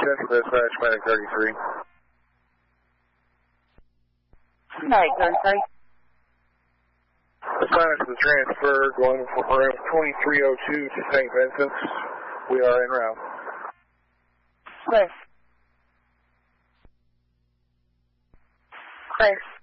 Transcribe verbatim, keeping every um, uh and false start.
Central Dispatch, Medic thirty-three. Medic thirty-three. Assignment to the transfer, going for room twenty-three oh two to Saint Vincent's. We are en route. Clear. Clear.